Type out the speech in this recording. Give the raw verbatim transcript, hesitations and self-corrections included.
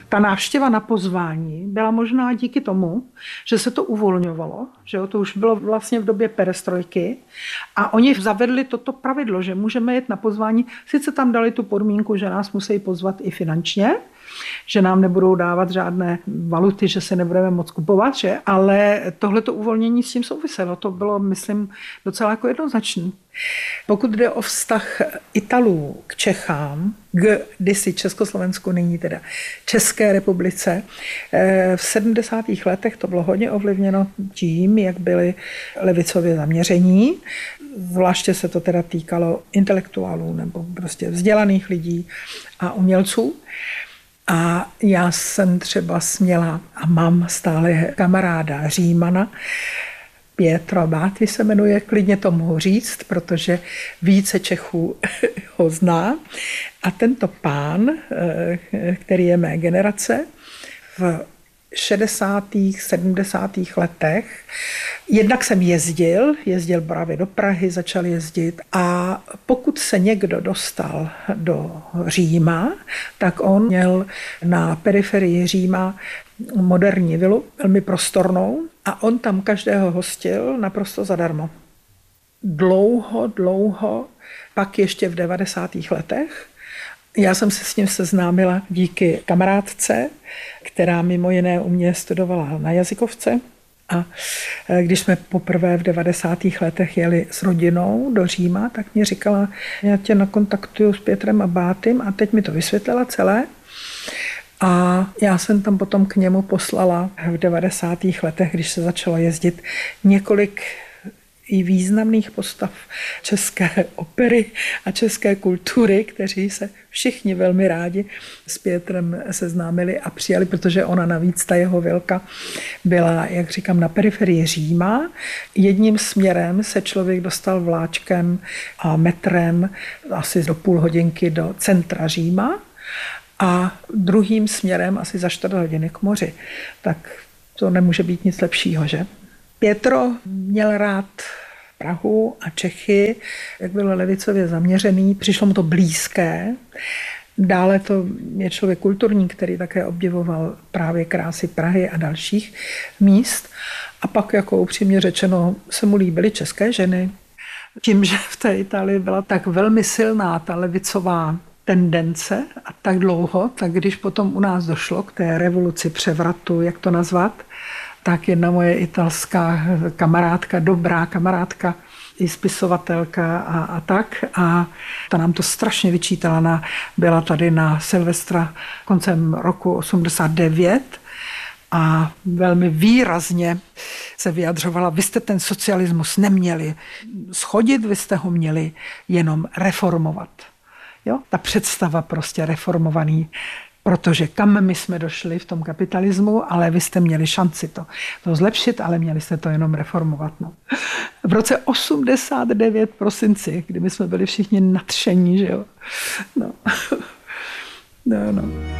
Ta návštěva na pozvání byla možná díky tomu, že se to uvolňovalo, že jo, to už bylo vlastně v době perestrojky a oni zavedli toto pravidlo, že můžeme jet na pozvání, sice tam dali tu podmínku, že nás musí pozvat i finančně, že nám nebudou dávat žádné valuty, že se nebudeme moc kupovat, že? Ale tohleto uvolnění s tím souviselo. To bylo, myslím, docela jako jednoznačný. Pokud jde o vztah Italů k Čechám, kdysi Československu, nyní teda České republice, v sedmdesátých letech to bylo hodně ovlivněno tím, jak byli levicově zaměření. Zvláště se to teda týkalo intelektuálů nebo prostě vzdělaných lidí a umělců. A já jsem třeba směla a mám stále kamaráda Římana, Pietro Abati se jmenuje, klidně to mohu říct, protože více Čechů ho zná. A tento pán, který je mé generace, v šedesátých, sedmdesátých letech. Jednak jsem jezdil, jezdil právě do Prahy, začal jezdit a pokud se někdo dostal do Říma, tak on měl na periferii Říma moderní vilu, velmi prostornou a on tam každého hostil naprosto zadarmo. Dlouho, dlouho, pak ještě v devadesátých letech. Já jsem se s ním seznámila díky kamarádce, která mimo jiné u mě studovala na jazykovce. A když jsme poprvé v devadesátých letech jeli s rodinou do Říma, tak mě říkala, já tě nakontaktuju s Pietrem Abatim a teď mi to vysvětlila celé. A já jsem tam potom k němu poslala v devadesátých letech, když se začalo jezdit, několik i významných postav české opery a české kultury, kteří se všichni velmi rádi s Pietrem seznámili a přijali, protože ona navíc, ta jeho vilka, byla, jak říkám, na periferii Říma. Jedním směrem se člověk dostal vláčkem a metrem asi do půl hodinky do centra Říma a druhým směrem asi za čtvrt hodiny k moři. Tak to nemůže být nic lepšího, že? Pietro měl rád Prahu a Čechy, jak byl levicově zaměřený, přišlo mu to blízké. Dále to je člověk kulturní, který také obdivoval právě krásy Prahy a dalších míst. A pak, jako upřímně řečeno, se mu líbily české ženy. Tím, že v té Itálii byla tak velmi silná ta levicová tendence a tak dlouho, tak když potom u nás došlo k té revoluci, převratu, jak to nazvat, tak jedna moje italská kamarádka, dobrá kamarádka, i spisovatelka a, a tak. A ta nám to strašně vyčítala. Na, byla tady na Silvestra koncem roku osmdesát devět a velmi výrazně se vyjadřovala, vy jste ten socialismus neměli shodit, vy jste ho měli jenom reformovat. Jo? Ta představa prostě reformovaný, protože kam my jsme došli v tom kapitalismu, ale vy jste měli šanci to, to zlepšit, ale měli jste to jenom reformovat. No. V roce osmdesát devět prosinci, kdy my jsme byli všichni nadšení, že jo. No. No, no.